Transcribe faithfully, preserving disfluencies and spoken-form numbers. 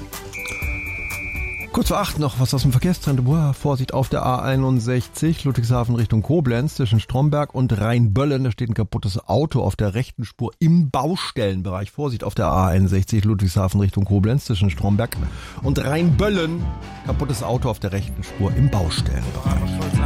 Kurz vor acht noch was aus dem Verkehrstrend. Boah, Vorsicht auf der A einundsechzig, Ludwigshafen Richtung Koblenz, zwischen Stromberg und Rheinböllen. Da steht ein kaputtes Auto auf der rechten Spur im Baustellenbereich. Vorsicht auf der A einundsechzig, Ludwigshafen Richtung Koblenz, zwischen Stromberg und Rheinböllen. Kaputtes Auto auf der rechten Spur im Baustellenbereich.